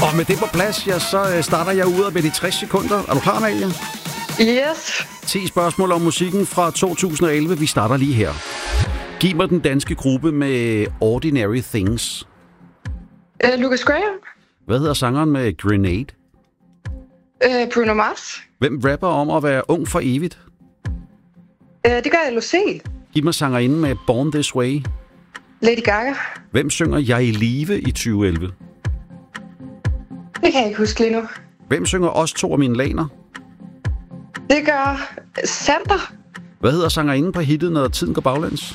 Og med det på plads, ja, så starter jeg ud med de 60 sekunder. Er du klar, Amalie? Yes. 10 spørgsmål om musikken fra 2011. Vi starter lige her. Giv mig den danske gruppe med Ordinary Things. Lucas Graham. Hvad hedder sangeren med Grenade? Bruno Mars. Hvem rapper om at være ung for evigt? Det gør LOC. Giv mig sangerinden med Born This Way. Lady Gaga. Hvem synger Jeg i live i 2011? Det kan jeg ikke huske lige nu. Hvem synger Os to af mine laner? Det gør Sander. Hvad hedder sangerinden på hittet, når tiden går baglæns?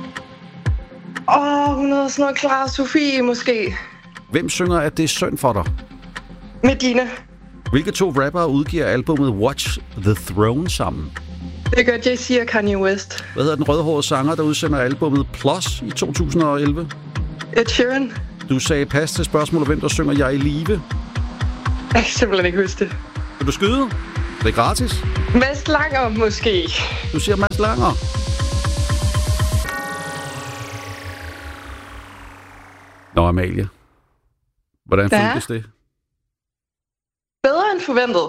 Hun hedder sådan noget Clara Sofie, måske. Hvem synger, at det er synd for dig? Medina. Hvilke 2 rappere udgiver albumet Watch the Throne sammen? Det gør Jay-Z og Kanye West. Hvad hedder den rødhårede sanger, der udsender albumet Plus i 2011? Ed Sheeran. Du sagde pas til spørgsmålet, hvem der synger Jeg i live. Jeg kan simpelthen ikke huske det. Vil du skyde? Det er gratis. Mads Langer, måske. Du siger Mads Langer. Nå, Amalie. Hvordan føltes det? Bedre end forventet.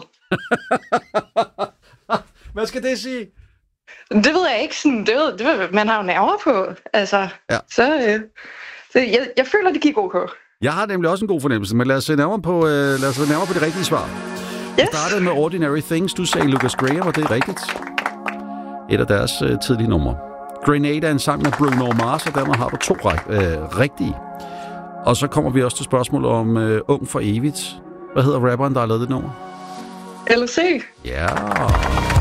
Hvad skal det sige? Det ved jeg ikke. Sådan, det ved, man har jo nerver på. Altså, ja. Så jeg føler, det gik ok. Jeg har nemlig også en god fornemmelse, men lad os se nærmere på de rigtige svar. Yes. Jeg startede med Ordinary Things. Du sagde Lucas Graham, og det er rigtigt. Et af deres tidlige numre. Grenade er en sang med Bruno Mars, og dermed har du 2 rigtige. Og så kommer vi også til spørgsmål om Ung for evigt. Hvad hedder rapperen, der har lavet det nummer? LOC. Ja.